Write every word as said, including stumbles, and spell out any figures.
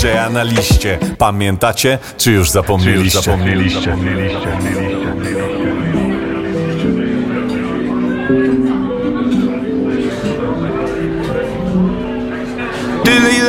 Ja na liście. Pamiętacie? Czy już zapomnieliście? Czy już zapomnieliście? Tyle ile